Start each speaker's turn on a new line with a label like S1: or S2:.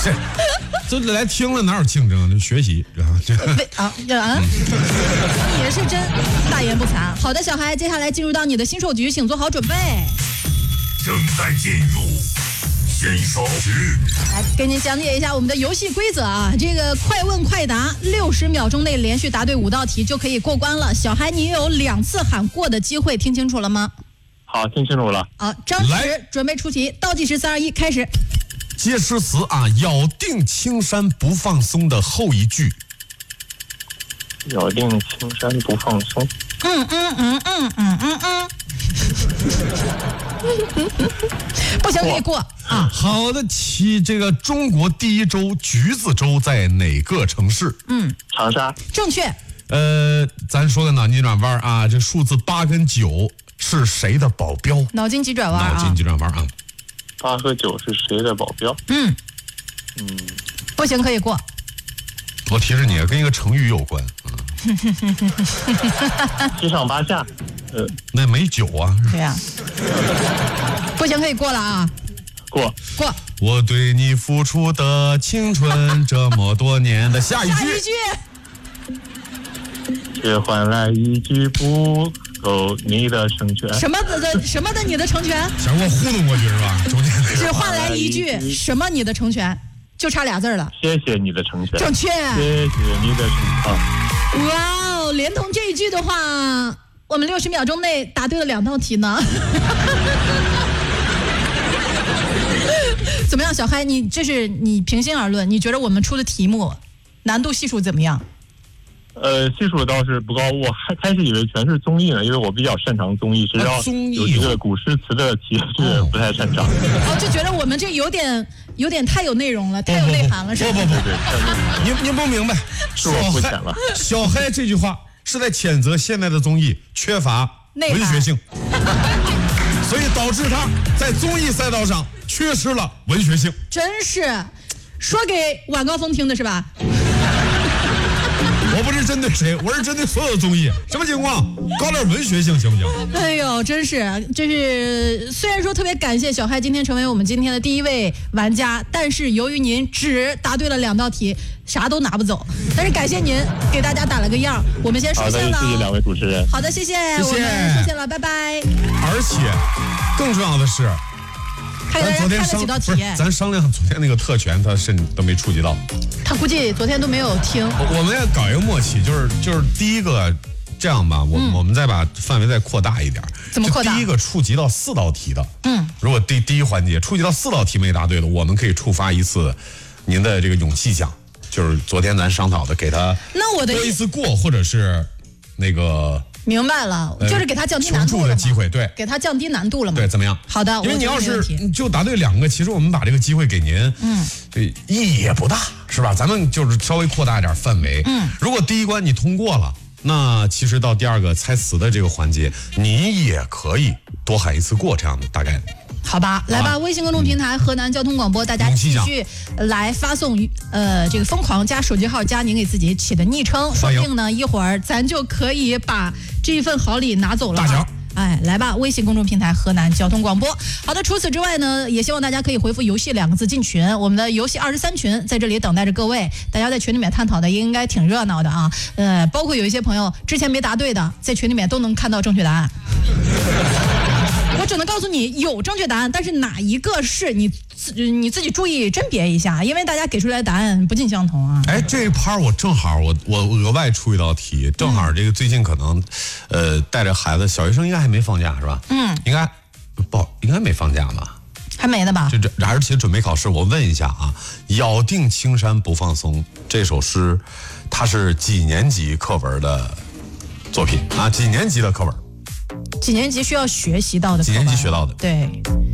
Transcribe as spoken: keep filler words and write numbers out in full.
S1: 这这来听了哪有竞争？就学习
S2: 啊啊！你也是真大言不惭。好的，小孩，接下来进入到你的新手局，请做好准备。
S3: 正在进入新手局。
S2: 来给您讲解一下我们的游戏规则啊，这个快问快答，六十秒钟内连续答对五道题就可以过关了。小孩，你有两次喊过的机会，听清楚了吗？
S4: 好，听清楚了。
S2: 好，张弛准备出题，倒计时三二一，开始。
S1: 接诗词啊，咬定青山不放松的后一句。
S4: 咬定青山不放松。
S2: 嗯嗯嗯嗯嗯嗯嗯。不行，可以过啊。
S1: 好的，其这个中国第一州橘子洲在哪个城市？
S2: 嗯，
S4: 长沙。
S2: 正确。
S1: 呃，咱说个脑筋急转弯啊，这数字八跟九是谁的保镖？
S2: 脑筋急转弯啊！
S1: 脑筋急转弯啊！
S4: 八和九是谁的保镖？
S2: 嗯
S4: 嗯，
S2: 不行，可以过。
S1: 我提示你，跟一个成语有关。
S4: 七上八下。呃，
S1: 那没酒啊。
S2: 对呀、啊。不行，可以过了啊。
S4: 过
S2: 过。
S1: 我对你付出的青春这么多年的下一句。
S2: 下一句。
S4: 却换来一句不够你的成全。
S2: 什么的什么的你的成全？
S1: 想给我糊弄过去是吧？中间
S2: 只换来一句什么你的成全，就差俩字了。
S4: 谢谢你的成全。
S2: 正确。
S4: 谢谢你的成全。
S2: 哇哦，连同这一句的话，我们六十秒钟内答对了两道题呢。怎么样，小嗨？你这是你平心而论，你觉得我们出的题目难度系数怎么样？
S4: 呃，系数倒是不高，我还开始以为全是综艺呢，因为我比较擅长综艺，实际上有一个古诗词的题是不太擅长。
S2: 哦，就觉得我们这有点有点太有内容了，太有内涵了，是吧？
S1: 不不不，您您不明白，
S4: 是我肤浅了。
S1: 小嗨这句话是在谴责现在的综艺缺乏文学性，所以导致他在综艺赛道上缺失了文学性。
S2: 真是，说给晚高峰听的是吧？
S1: 我不是针对谁，我是针对所有的综艺。什么情况？搞点文学性行不行？
S2: 哎呦，真是，这是虽然说特别感谢小嗨今天成为我们今天的第一位玩家，但是由于您只答对了两道题，啥都拿不走。但是感谢您给大家打了个样，我们先收线了。
S4: 好的，谢谢两位主持人。
S2: 好的，谢谢，
S1: 谢谢
S2: 我们收线了，拜拜。
S1: 而且更重要的是。
S2: 还给大家看了几道题，
S1: 咱商量昨天那个特权，他甚至都没触及到。
S2: 他估计昨天都没有听。
S1: 我们要搞一个默契，就是就是第一个这样吧，我、嗯、我们再把范围再扩大一点。
S2: 怎么扩大？
S1: 第一个触及到四道题的，
S2: 嗯，
S1: 如果第第一环节触及到四道题没答对的，我们可以触发一次您的这个勇气奖，就是昨天咱商讨的，给他
S2: 那我的
S1: 多一次过，或者是那个。
S2: 明白了，就是给他降低难度了
S1: 的机会，对，
S2: 给他降低难度了嘛？
S1: 对，怎么样？
S2: 好的，
S1: 因为你要是就答对两个，其实我们把这个机会给您，
S2: 嗯，
S1: 这意义也不大，是吧？咱们就是稍微扩大一点范围，
S2: 嗯，
S1: 如果第一关你通过了，那其实到第二个猜词的这个环节，你也可以多喊一次过，这样的大概。
S2: 好吧，来吧，微信公众平台河南交通广播，大家继续来发送呃这个疯狂加手机号加您给自己起的昵称，说不定呢一会儿咱就可以把这一份好礼拿走了。
S1: 大奖。
S2: 哎，来吧，微信公众平台河南交通广播。好的，除此之外呢，也希望大家可以回复游戏两个字进群，我们的游戏二十三群在这里等待着各位，大家在群里面探讨的应该挺热闹的啊，呃，包括有一些朋友之前没答对的，在群里面都能看到正确答案。我只能告诉你有正确答案，但是哪一个是你自你自己注意甄别一下，因为大家给出来的答案不尽相同啊。
S1: 哎，这一趴我正好我我额外出一道题，正好这个最近可能，呃，带着孩子，小学生应该还没放假是吧？
S2: 嗯，
S1: 应该不应该没放假吧？
S2: 还没呢吧？
S1: 这这而且准备考试，我问一下啊，咬定青山不放松这首诗，它是几年级课文的作品啊？几年级的课文？
S2: 几年级需要学习到的？
S1: 几年级学到的？
S2: 对。